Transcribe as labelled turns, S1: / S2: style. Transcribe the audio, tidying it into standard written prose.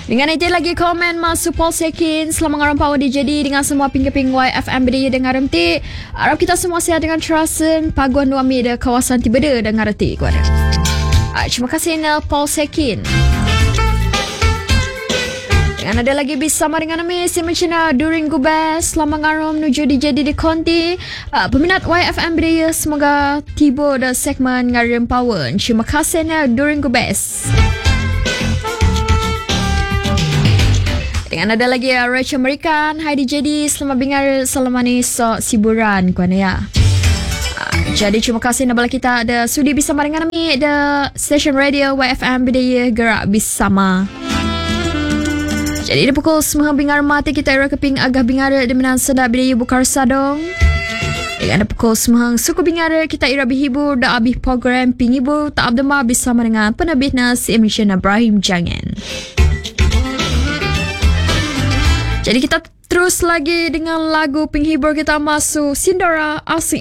S1: Dengan itu lagi komen masuk Paul Sekin. Selamat ngaram power dijadi dengan semua pinggir-ping YFM berdaya dengar remti. Harap kita semua sihat dengan terasen. Paguan 2 Mei de kawasan Tibeda dengar reti kuada. Terima kasih Nel Paul Sekin. Dan ada lagi bersama dengan kami si Mencina During Gubes. Selamat ngaram menuju dijadi di Konti. Peminat YFM berdaya semoga tiba di segmen ngaram power. Terima kasih Nel During Gubes. Dengan ada lagi Rachel American. Hai dijadi selamat bingar selama ni siburan kuana ya. Jadi terima kasih nabala kita ada sudi bersama dengan kami di stesen radio YFM berdaya gerak bersama. Jadi di pukul 9 bingar mati kita era keping agah bingar di menan sedap bidaya bukar sadong. Dengan pukul 9 suku bingar kita era bihibur da abih program pingibur tak abdema bersama dengan penerbit nas emission Ibrahim Jangan. Jadi kita terus lagi dengan lagu penghibur kita masuk Sindora Asing